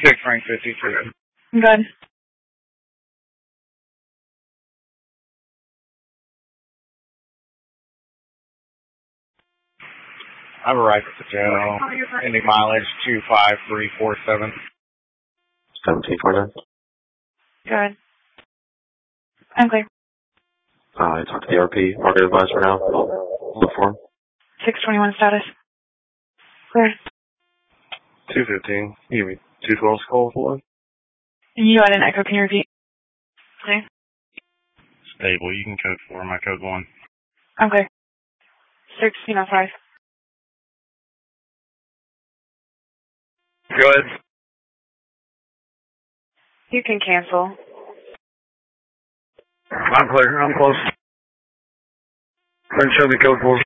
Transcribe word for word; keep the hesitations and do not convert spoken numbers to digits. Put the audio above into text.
six rank fifty-two. Good. I've arrived at the jail. Ending mileage two five three four seven. seventeen forty-nine. Good. I'm clear. Uh, I talked to the R P, market advisor now. Look for him. six twenty-one status. Clear. two fifteen. Give me two twelve call for one. You had an echo, can you repeat? Clear. Stable, you can code four, my code one. I'm clear. sixteen oh five. Good. You can cancel. I'm clear, I'm close. Then show me code four.